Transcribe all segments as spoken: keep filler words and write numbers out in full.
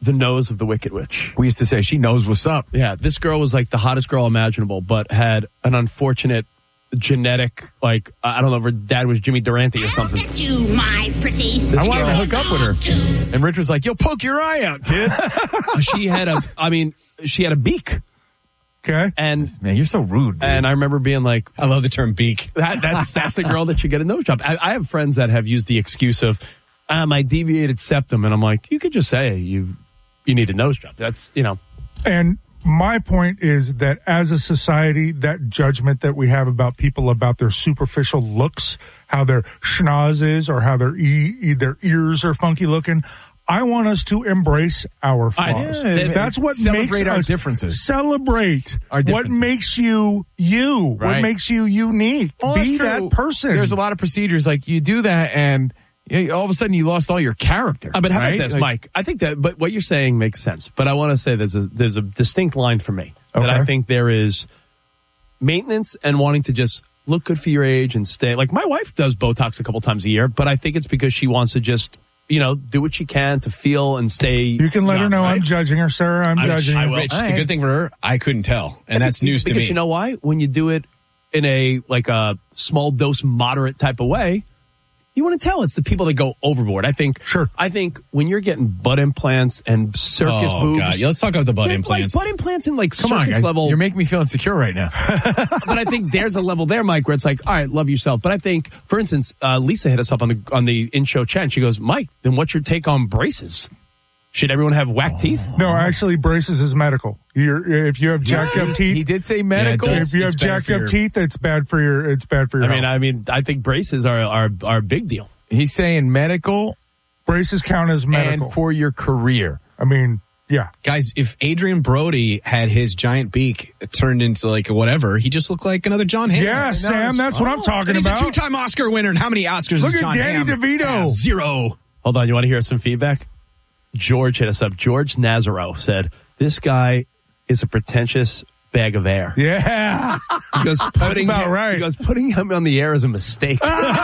the nose of the Wicked Witch. We used to say she knows what's up. Yeah, this girl was like the hottest girl imaginable, but had an unfortunate genetic, like, I don't know if her dad was Jimmy Durante or something. Look at you, my pretty. I wanted to hook up with her. And Rich was like, yo, poke your eye out, kid. She had a, I mean, she had a beak. Okay. And man, you're so rude, dude. And I remember being like, I love the term beak. That, that's that's a girl that should get a nose job. I, I have friends that have used the excuse of, ah, my deviated septum. And I'm like, you could just say you you need a nose job. That's, you know. And my point is that as a society, that judgment that we have about people about their superficial looks, how their schnoz is or how their e- their ears are funky looking, I want us to embrace our flaws. Yeah, That's what celebrate makes our us differences. Celebrate Our differences. what makes you you. Right. What makes you unique. Well, Be that's true. that person. There's a lot of procedures like you do that and you know, all of a sudden you lost all your character. Uh, but how right? about this, Like, Mike? I think that, but what you're saying makes sense. But I want to say there's a, there's a distinct line for me Okay. that I think there is maintenance and wanting to just look good for your age and stay. Like my wife does Botox a couple times a year, but I think it's because she wants to just, you know, do what she can to feel and stay. You can let young, her know right? I'm judging her, Sarah. I'm I, judging I her. will. Rich, the good thing for her, I couldn't tell. And that's news to because me. you know why? When you do it in a, like a small dose, moderate type of way, you want to tell it's the people that go overboard. I think, Sure. I think when you're getting butt implants and circus oh, boobs. God. Yeah, let's talk about the butt Yeah, implants. Like butt implants in like Come circus on, guys. level. You're making me feel insecure right now. But I think there's a level there, Mike, where it's like, all right, love yourself. But I think, for instance, uh, Lisa hit us up on the on the in-show chat. And she goes, Mike, then what's your take on braces? Should everyone have whack teeth? No, actually, braces is medical. You're, if you have jacked up teeth, He did say medical. Yeah, it does. if you have It's bad jacked for up your- teeth, it's bad for your. It's bad for your. I mean, health. I mean, I think braces are are, are a big deal. He's saying medical braces count as medical. and for your career. I mean, yeah. Guys, if Adrian Brody had his giant beak turned into like whatever, he just looked like another John Hamm. Yeah, Sam, that's what I'm talking And he's about. a two-time Oscar winner. And how many Oscars Look does at John Danny Hamm DeVito. have? Zero. Hold on, you want to hear some feedback? George hit us up. George Nazaro said, this guy is a pretentious bag of air. Yeah. He goes, putting about him, right. He goes, putting him on the air is a mistake.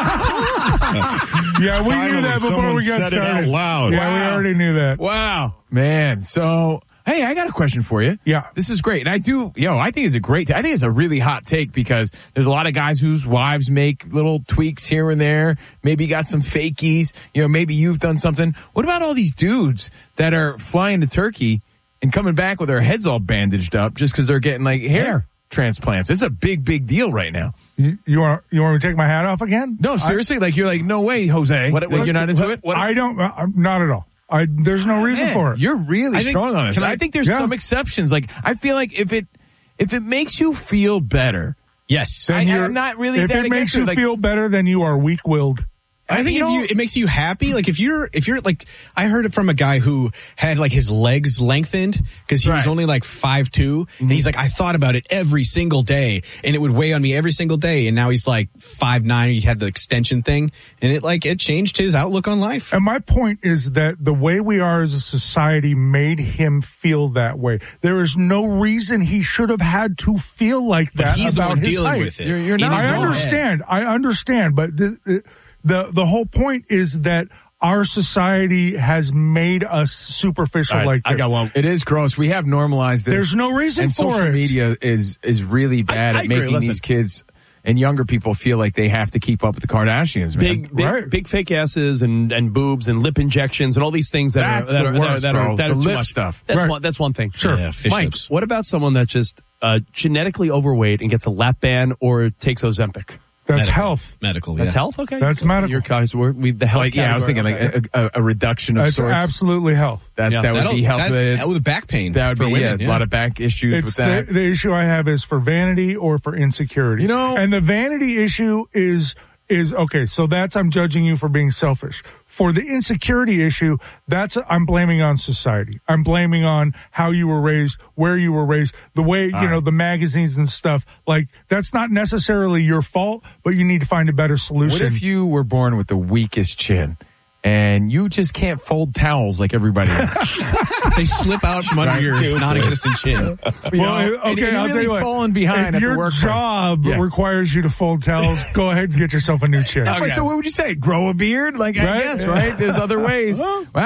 Yeah, we knew that before we got said it started. out loud. Yeah, we already knew that. Wow. Man, so, hey, I got a question for you. Yeah. This is great. And I do, yo, I think it's a great, I think it's a really hot take because there's a lot of guys whose wives make little tweaks here and there. Maybe got some fakies. You know, maybe you've done something. What about all these dudes that are flying to Turkey and coming back with their heads all bandaged up just because they're getting like hair transplants? It's a big, big deal right now. You, you want you want me to take my hat off again? No, seriously, like you're like, no way, Jose. What- Like, what- you're not into what- it? what- I don't. Uh, not at all. I there's no reason Man, for it. You're really I think- strong on this. can I, I- think there's Yeah. some exceptions. Like I feel like if it if it makes you feel better, Yes. Then I- you're- I'm not really If that it makes against it, you like- feel better, then you are weak-willed. I think You if know- you, it makes you happy. Like if you're, if you're like, I heard it from a guy who had like his legs lengthened because he was Right. only like five two, and he's like, I thought about it every single day, and it would weigh on me every single day, and now he's like five nine. He had the extension thing, and it like it changed his outlook on life. And my point is that the way we are as a society made him feel that way. There is no reason he should have had to feel like But that he's the about one his dealing height. with it. You're- you're In not his I own understand. I understand. But the, the the the whole point is that our society has made us superficial All right, like this. I got one. it is gross. We have normalized this. There's no reason and for social it. media is is really bad I at agree. making Listen. these kids and younger people feel like they have to keep up with the Kardashians, man. Big, big, Right. big fake asses and, and boobs and lip injections and all these things that That's are that the are, that are worst, that are bro. that The are too lip much stuff. That's Right. one. That's one thing. Sure. Yeah, fish Mike, lips. what about someone that just uh, genetically overweight and gets a lap band or takes Ozempic? That's Medical. health. Medical. That's yeah. health. Okay, That's medical. Your guys, we're, we the health. like, yeah, I was thinking category. like a, a, a reduction of That's sorts. absolutely health. That Yeah. that would That'll- be health. that's- related. that with back pain. That would for be women, yeah, yeah. a lot of back issues It's with the, that. the issue I have is for vanity or for insecurity. You know- and the vanity issue is is okay. So that's I'm judging you for being selfish. For the insecurity issue, that's I'm blaming on society. I'm blaming on how you were raised, where you were raised, the way you know the magazines and stuff. Like that's not necessarily your fault, but you need to find a better solution. What if you were born with the weakest chin and you just can't fold towels like everybody else? They slip out from under your non-existent chin. You Well, know, okay, and you're I'll really tell you what. falling behind if at your the workplace. job Yeah. requires you to fold towels, go ahead and get yourself a new chin. Wait, so what would you say? Grow a beard? Like, I Right? guess, right? There's other ways. Wow.